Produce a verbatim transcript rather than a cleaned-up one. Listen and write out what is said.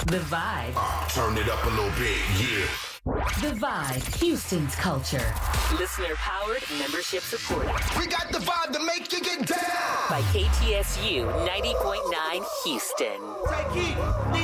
The Vibe. Uh, turn it up a little bit, yeah. The Vibe, Houston's culture. Listener powered, membership supported. We got the vibe to make you get down. By K T S U ninety point nine Houston. Take it.